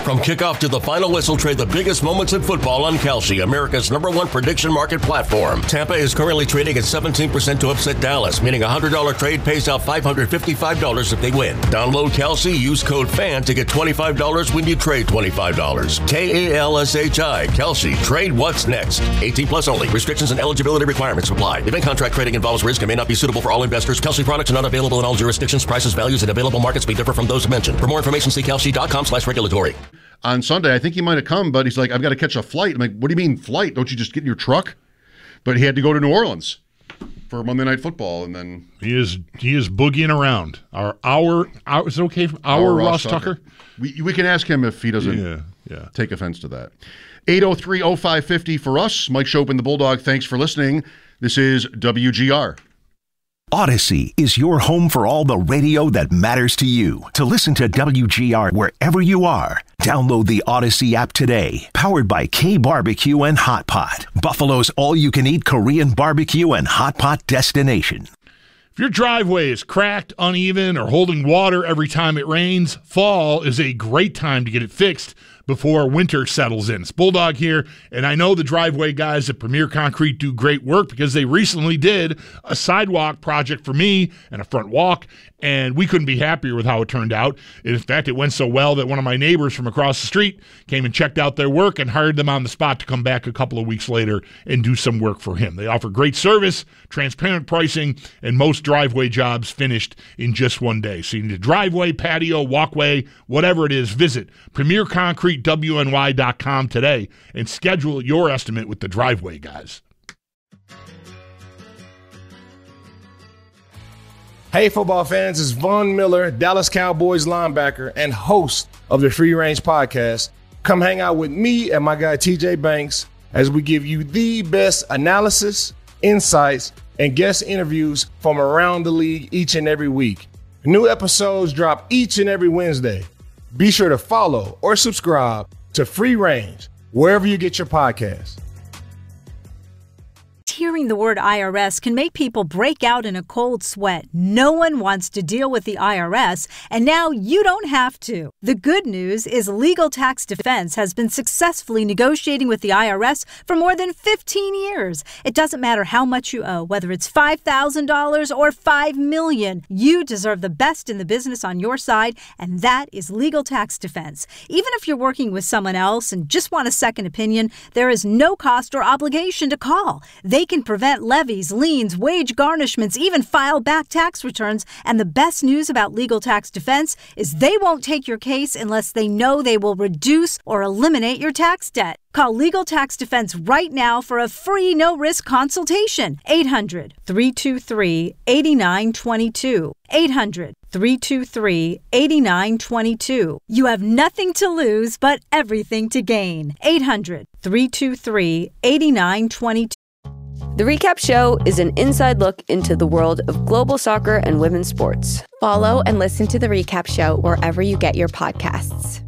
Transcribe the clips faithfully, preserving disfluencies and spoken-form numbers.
From kickoff to the final whistle, trade the biggest moments in football on Kalshi, America's number one prediction market platform. Tampa is currently trading at seventeen percent to upset Dallas, meaning a one hundred dollars trade pays out five hundred fifty-five dollars if they win. Download Kalshi, use code FAN to get twenty-five dollars when you trade twenty-five dollars. K A L S H I, Kalshi. Trade what's next. eighteen plus only. Restrictions and eligibility requirements apply. Event contract trading involves risk and may not be suitable for all investors. Kalshi products are not available in all jurisdictions. Prices, values, and available markets may differ from those mentioned. For more information, see kalshi.com slash regulatory. On Sunday, I think he might have come, but he's like, I've got to catch a flight. I'm like, what do you mean flight? Don't you just get in your truck? But he had to go to New Orleans for Monday Night Football, and then he is he is boogieing around. Our our, our is it okay? Our, our Ross, Ross Tucker. Tucker. We we can ask him if he doesn't yeah, yeah. take offense to that. eight oh three oh five fifty for us. Mike Chopin, the Bulldog. Thanks for listening. This is W G R. Odyssey is your home for all the radio that matters to you. To listen to W G R wherever you are, download the Odyssey app today. Powered by K Barbecue and Hot Pot, Buffalo's all-you-can-eat Korean barbecue and hot pot destination. If your driveway is cracked, uneven, or holding water every time it rains, fall is a great time to get it fixed before winter settles in. It's Bulldog here, and I know the driveway guys at Premier Concrete do great work because they recently did a sidewalk project for me and a front walk, and we couldn't be happier with how it turned out. In fact, it went so well that one of my neighbors from across the street came and checked out their work and hired them on the spot to come back a couple of weeks later and do some work for him. They offer great service, transparent pricing, and most driveway jobs finished in just one day. So you need a driveway, patio, walkway, whatever it is, visit Premier Concrete W N Y dot com today and schedule your estimate with the driveway guys. Hey, football fans, it's Von Miller, Dallas Cowboys linebacker and host of the Free Range Podcast. Come hang out with me and my guy T J Banks as we give you the best analysis, insights, and guest interviews from around the league each and every week. New episodes drop each and every Wednesday. Be sure to follow or subscribe to Free Range wherever you get your podcasts. Hearing the word I R S can make people break out in a cold sweat. No one wants to deal with the I R S, and now you don't have to. The good news is Legal Tax Defense has been successfully negotiating with the I R S for more than fifteen years. It doesn't matter how much you owe, whether it's five thousand dollars or five million dollars. You deserve the best in the business on your side, and that is Legal Tax Defense. Even if you're working with someone else and just want a second opinion, there is no cost or obligation to call. They can prevent levies, liens, wage garnishments, even file back tax returns. And the best news about Legal Tax Defense is they won't take your case unless they know they will reduce or eliminate your tax debt. Call Legal Tax Defense right now for a free no-risk consultation. eight hundred, three two three, eight nine two two. eight hundred, three two three, eight nine two two. You have nothing to lose but everything to gain. eight hundred, three two three, eight nine two two. The Recap Show is an inside look into the world of global soccer and women's sports. Follow and listen to The Recap Show wherever you get your podcasts.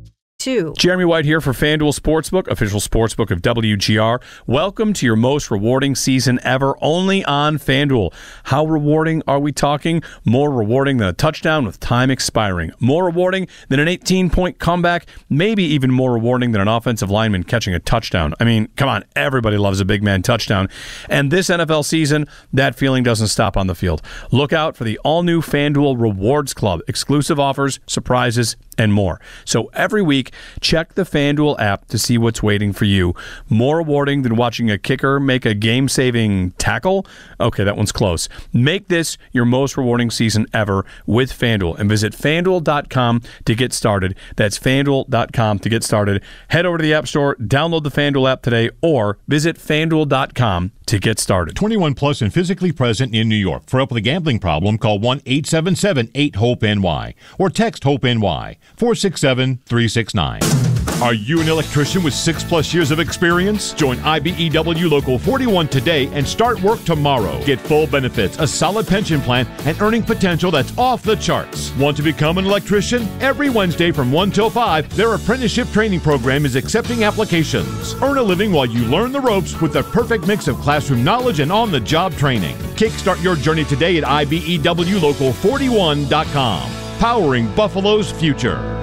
Two. Jeremy White here for FanDuel Sportsbook, official sportsbook of W G R. Welcome to your most rewarding season ever, only on FanDuel. How rewarding are we talking? More rewarding than a touchdown with time expiring. More rewarding than an eighteen-point comeback. Maybe even more rewarding than an offensive lineman catching a touchdown. I mean, come on, everybody loves a big man touchdown. And this N F L season, that feeling doesn't stop on the field. Look out for the all-new FanDuel Rewards Club. Exclusive offers, surprises, and more. So every week, check the FanDuel app to see what's waiting for you. More rewarding than watching a kicker make a game-saving tackle? Okay, that one's close. Make this your most rewarding season ever with FanDuel and visit FanDuel dot com to get started. That's FanDuel dot com to get started. Head over to the App Store, download the FanDuel app today, or visit FanDuel dot com to get started. twenty-one plus and physically present in New York. For help with a gambling problem, call one eight seven seven, eight, HOPE N Y or text HOPE-N-Y four six seven, three six nine. Are you an electrician with six plus years of experience? Join I B E W Local forty-one today and start work tomorrow. Get full benefits, a solid pension plan, and earning potential that's off the charts. Want to become an electrician? Every Wednesday from one till five, their apprenticeship training program is accepting applications. Earn a living while you learn the ropes with the perfect mix of classroom knowledge and on-the-job training. Kickstart your journey today at I B E W Local forty-one dot com. Powering Buffalo's future.